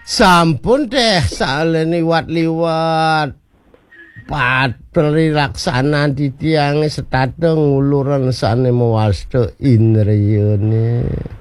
Sampun teh salene liwat Patrilaksana ditiange setadeng uluran sane mewasta indriyane.